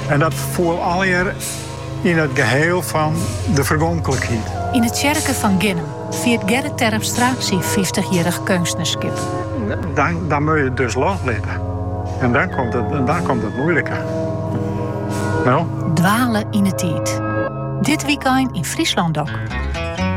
En dat voel al je in het geheel van de vergonkelijkheid. In het tjerken van Ginnem viert Gerrit Terpstra zijn 50-jarig kunstnerskip. Dan moet je het dus loslaten. En dan komt het moeilijke. Nou? Dwalen in het tijd. Dit weekend in Friesland ook.